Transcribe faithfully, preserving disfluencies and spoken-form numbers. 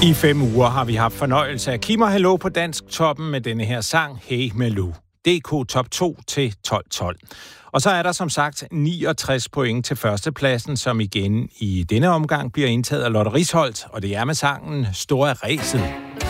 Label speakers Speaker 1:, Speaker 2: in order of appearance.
Speaker 1: I fem uger har vi haft fornøjelse af Kim og Hallo på Dansk Toppen med denne her sang, Hey Malou. D K Top to til tolv tolv. Og så er der som sagt niogtres point til førstepladsen, som igen i denne omgang bliver indtaget af Lotte Risholdt, og det er med sangen Store Ræset.